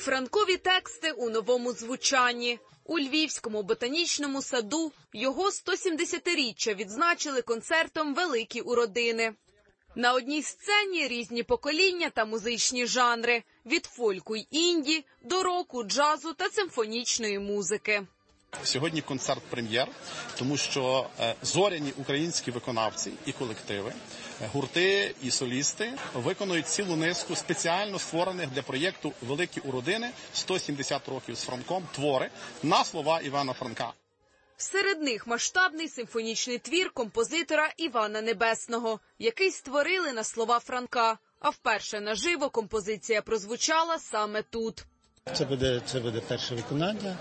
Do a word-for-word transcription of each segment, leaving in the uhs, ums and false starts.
Франкові тексти у новому звучанні. У Львівському ботанічному саду його стосімдесятиріччя відзначили концертом «Великі уродини». На одній сцені різні покоління та музичні жанри – від фольку й інді до року, джазу та симфонічної музики. Сьогодні концерт-прем'єр, тому що зоряні українські виконавці і колективи, гурти і солісти виконують цілу низку спеціально створених для проєкту «Великі уродини» сто сімдесят років з Франком твори на слова Івана Франка. Серед них масштабний симфонічний твір композитора Івана Небесного, який створили на слова Франка, а вперше наживо композиція прозвучала саме тут. Це буде, це буде перше виконання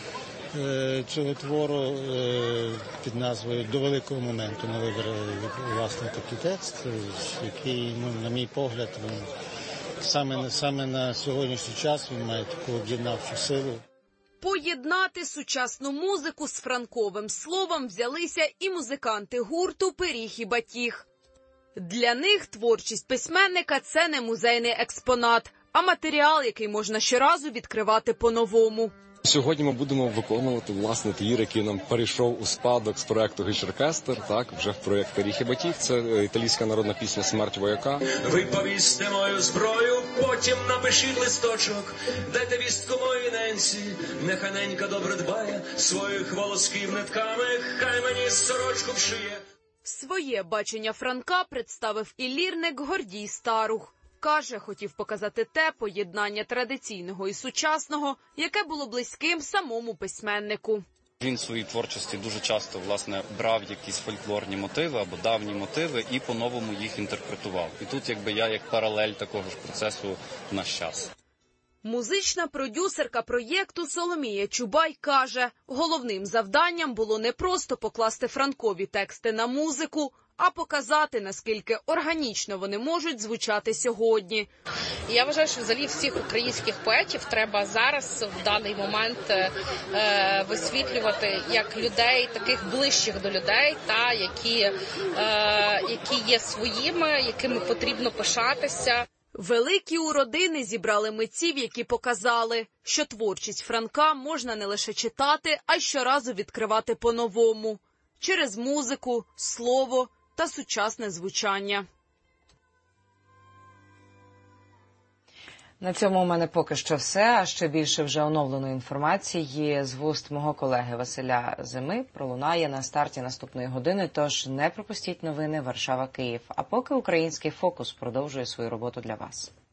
цього твору під назвою «До великого моменту». Ми вибрали, власне, такий текст, який, ну, на мій погляд, він, саме, саме на сьогоднішній час він має таку об'єднавчу силу. Поєднати сучасну музику з франковим словом взялися і музиканти гурту «Пиріг і батіг». Для них творчість письменника – це не музейний експонат, а матеріал, який можна щоразу відкривати по-новому. Сьогодні ми будемо виконувати, власне, твір, який нам перейшов у спадок з проєкту «Гіч-оркестр», так, вже в проєкт «Пиріг і батіг». Це італійська народна пісня «Смерть вояка». Ви повісьте мою зброю, потім напишіть листочок, дайте вістку моїй ненці, нехай ненька добре дбає своїх волосків нитками, хай мені сорочку вшиє. Своє бачення Франка представив і лірник Гордій Старух. Каже, хотів показати те поєднання традиційного і сучасного, яке було близьким самому письменнику. Він в своїй творчості дуже часто, власне, брав якісь фольклорні мотиви або давні мотиви і по-новому їх інтерпретував. І тут якби я як паралель такого ж процесу в наш час. Музична продюсерка проєкту Соломія Чубай каже, головним завданням було не просто покласти франкові тексти на музику, а показати, наскільки органічно вони можуть звучати сьогодні. Я вважаю, що взагалі всіх українських поетів треба зараз, в даний момент, е, висвітлювати як людей, таких ближчих до людей, та, які, е, які є своїми, якими потрібно пишатися. Великі уродини зібрали митців, які показали, що творчість Франка можна не лише читати, а й щоразу відкривати по-новому. Через музику, слово та сучасне звучання. На цьому у мене поки що все, а ще більше вже оновленої інформації з вуст мого колеги Василя Зими пролунає на старті наступної години, тож не пропустіть новини Варшава-Київ. А поки український фокус продовжує свою роботу для вас.